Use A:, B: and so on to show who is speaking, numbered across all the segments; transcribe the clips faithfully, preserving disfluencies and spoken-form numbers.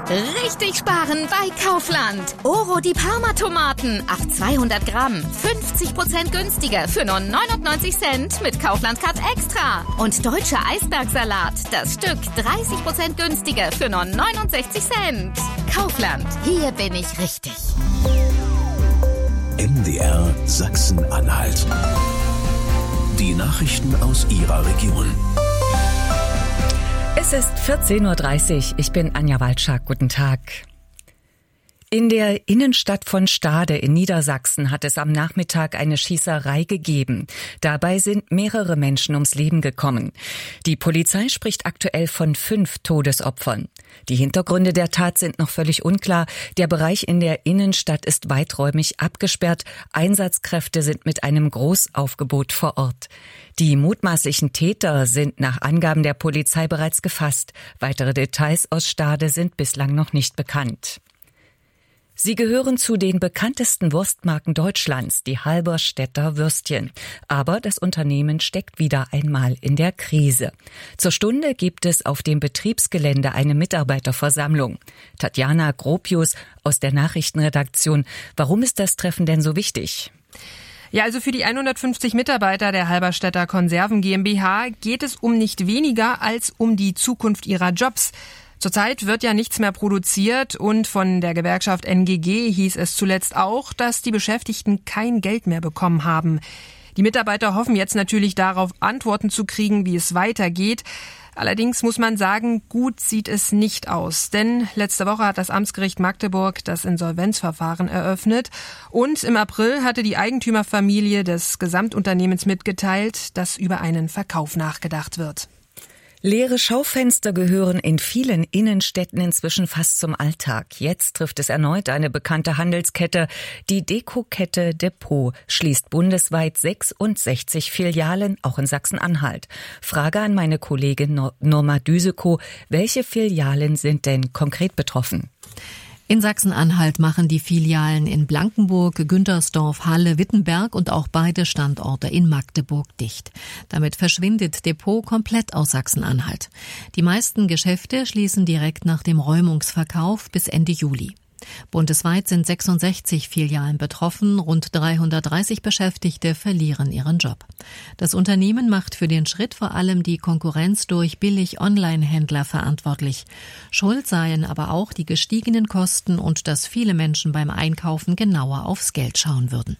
A: Richtig sparen bei Kaufland. Oro die Parma-Tomaten auf zweihundert Gramm. fünfzig Prozent günstiger für nur neunundneunzig Cent mit Kaufland Card Extra. Und deutscher Eisbergsalat. Das Stück dreißig Prozent günstiger für nur neunundsechzig Cent. Kaufland. Hier bin ich richtig.
B: M D R Sachsen-Anhalt. Die Nachrichten aus Ihrer Region.
C: Es ist vierzehn Uhr dreißig. Ich bin Anja Walczak. Guten Tag. In der Innenstadt von Stade in Niedersachsen hat es am Nachmittag eine Schießerei gegeben. Dabei sind mehrere Menschen ums Leben gekommen. Die Polizei spricht aktuell von fünf Todesopfern. Die Hintergründe der Tat sind noch völlig unklar. Der Bereich in der Innenstadt ist weiträumig abgesperrt. Einsatzkräfte sind mit einem Großaufgebot vor Ort. Die mutmaßlichen Täter sind nach Angaben der Polizei bereits gefasst. Weitere Details aus Stade sind bislang noch nicht bekannt. Sie gehören zu den bekanntesten Wurstmarken Deutschlands, die Halberstädter Würstchen. Aber das Unternehmen steckt wieder einmal in der Krise. Zur Stunde gibt es auf dem Betriebsgelände eine Mitarbeiterversammlung. Tatjana Gropius aus der Nachrichtenredaktion. Warum ist das Treffen denn so wichtig?
D: Ja, also für die hundertfünfzig Mitarbeiter der Halberstädter Konserven GmbH geht es um nicht weniger als um die Zukunft ihrer Jobs. Zurzeit wird ja nichts mehr produziert und von der Gewerkschaft N G G hieß es zuletzt auch, dass die Beschäftigten kein Geld mehr bekommen haben. Die Mitarbeiter hoffen jetzt natürlich darauf, Antworten zu kriegen, wie es weitergeht. Allerdings muss man sagen, gut sieht es nicht aus. Denn letzte Woche hat das Amtsgericht Magdeburg das Insolvenzverfahren eröffnet. Und im April hatte die Eigentümerfamilie des Gesamtunternehmens mitgeteilt, dass über einen Verkauf nachgedacht wird.
C: Leere Schaufenster gehören in vielen Innenstädten inzwischen fast zum Alltag. Jetzt trifft es erneut eine bekannte Handelskette. Die Dekokette Depot schließt bundesweit sechsundsechzig Filialen, auch in Sachsen-Anhalt. Frage an meine Kollegin Norma Düsekow, welche Filialen sind denn konkret betroffen?
E: In Sachsen-Anhalt machen die Filialen in Blankenburg, Güntersdorf, Halle, Wittenberg und auch beide Standorte in Magdeburg dicht. Damit verschwindet Depot komplett aus Sachsen-Anhalt. Die meisten Geschäfte schließen direkt nach dem Räumungsverkauf bis Ende Juli. Bundesweit sind sechsundsechzig Filialen betroffen, rund dreihundertdreißig Beschäftigte verlieren ihren Job. Das Unternehmen macht für den Schritt vor allem die Konkurrenz durch Billig-Online-Händler verantwortlich. Schuld seien aber auch die gestiegenen Kosten und dass viele Menschen beim Einkaufen genauer aufs Geld schauen würden.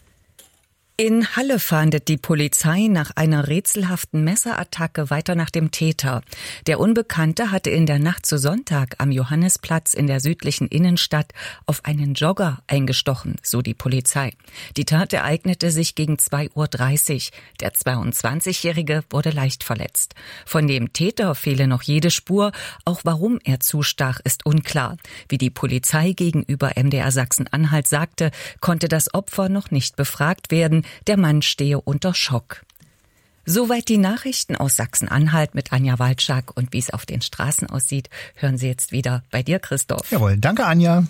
C: In Halle fahndet die Polizei nach einer rätselhaften Messerattacke weiter nach dem Täter. Der Unbekannte hatte in der Nacht zu Sonntag am Johannisplatz in der südlichen Innenstadt auf einen Jogger eingestochen, so die Polizei. Die Tat ereignete sich gegen zwei Uhr dreißig. Der zweiundzwanzigjährige wurde leicht verletzt. Von dem Täter fehle noch jede Spur. Auch warum er zustach, ist unklar. Wie die Polizei gegenüber M D R Sachsen-Anhalt sagte, konnte das Opfer noch nicht befragt werden. Der Mann stehe unter Schock. Soweit die Nachrichten aus Sachsen-Anhalt mit Anja Walczak. Und wie es auf den Straßen aussieht, hören Sie jetzt wieder bei dir, Christoph.
F: Jawohl, danke Anja.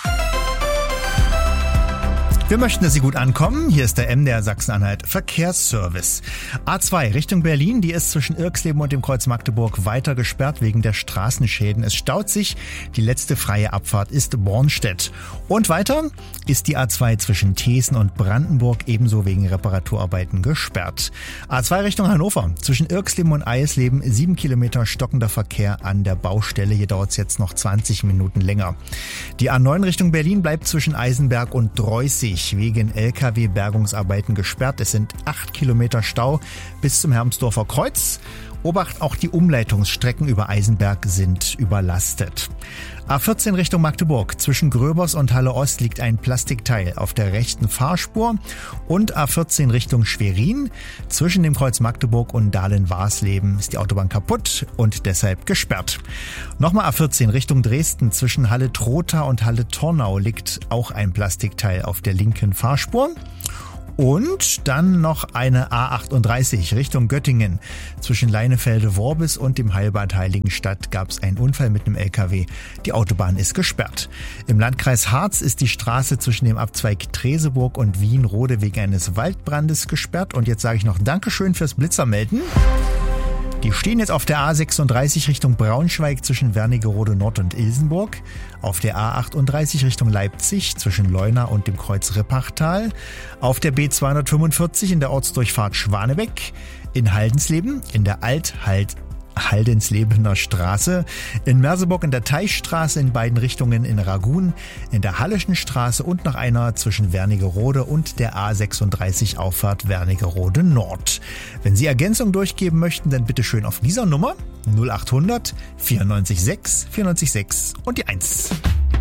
F: Wir möchten, dass Sie gut ankommen. Hier ist der M D R Sachsen-Anhalt Verkehrsservice. A zwei Richtung Berlin, die ist zwischen Irxleben und dem Kreuz Magdeburg weiter gesperrt wegen der Straßenschäden. Es staut sich. Die letzte freie Abfahrt ist Bornstedt. Und weiter ist die A zwei zwischen Thesen und Brandenburg ebenso wegen Reparaturarbeiten gesperrt. A zwei Richtung Hannover, zwischen Irxleben und Eisleben sieben Kilometer stockender Verkehr an der Baustelle. Hier dauert es jetzt noch zwanzig Minuten länger. Die A neun Richtung Berlin bleibt zwischen Eisenberg und Dreußig wegen L K W-Bergungsarbeiten gesperrt. Es sind acht Kilometer Stau bis zum Hermsdorfer Kreuz. Obacht, auch die Umleitungsstrecken über Eisenberg sind überlastet. A vierzehn Richtung Magdeburg. Zwischen Gröbers und Halle Ost liegt ein Plastikteil auf der rechten Fahrspur. Und A vierzehn Richtung Schwerin. Zwischen dem Kreuz Magdeburg und Dahlen-Warsleben ist die Autobahn kaputt und deshalb gesperrt. Nochmal A vierzehn Richtung Dresden. Zwischen Halle Trotha und Halle Tornau liegt auch ein Plastikteil auf der linken Fahrspur. Und dann noch eine A achtunddreißig Richtung Göttingen. Zwischen Leinefelde-Worbis und dem Heilbad Heiligenstadt gab es einen Unfall mit einem L K W. Die Autobahn ist gesperrt. Im Landkreis Harz ist die Straße zwischen dem Abzweig Treseburg und Wienrode wegen eines Waldbrandes gesperrt. Und jetzt sage ich noch Dankeschön fürs Blitzermelden. Die stehen jetzt auf der A sechsunddreißig Richtung Braunschweig zwischen Wernigerode Nord und Ilsenburg, auf der A achtunddreißig Richtung Leipzig zwischen Leuna und dem Kreuz Rippachtal, auf der B zweihundertfünfundvierzig in der Ortsdurchfahrt Schwanebeck, in Haldensleben, in der Alt-Halt Haldenslebener Straße, in Merseburg in der Teichstraße in beiden Richtungen, in Ragun, in der Halleschen Straße und noch einer zwischen Wernigerode und der A sechsunddreißig Auffahrt Wernigerode Nord. Wenn Sie Ergänzung durchgeben möchten, dann bitte schön auf dieser Nummer null achthundert vierundneunzig sechs vierundneunzig sechs und die eins.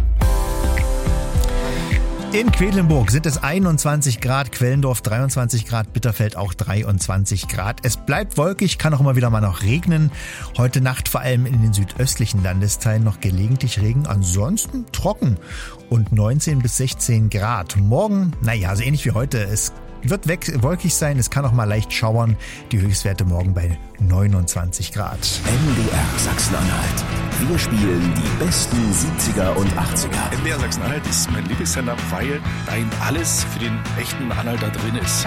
F: In Quedlinburg sind es einundzwanzig Grad, Quellendorf dreiundzwanzig Grad, Bitterfeld auch dreiundzwanzig Grad. Es bleibt wolkig, kann auch immer wieder mal noch regnen. Heute Nacht vor allem in den südöstlichen Landesteilen noch gelegentlich Regen, ansonsten trocken und neunzehn bis sechzehn Grad. Morgen, naja, so ähnlich wie heute, es wird weg, wolkig sein, es kann auch mal leicht schauern. Die Höchstwerte morgen bei neunundzwanzig Grad.
B: M D R Sachsen-Anhalt. Wir spielen die besten siebziger und achtziger.
G: M D R Sachsen-Anhalt ist mein Lieblingssender, weil da eben alles für den echten Anhalter drin ist.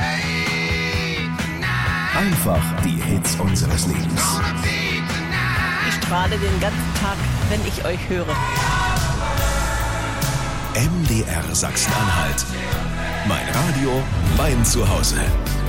B: Einfach die Hits unseres Lebens.
H: Ich strahle den ganzen Tag, wenn ich euch höre.
B: M D R Sachsen-Anhalt. Mein Radio, mein Zuhause.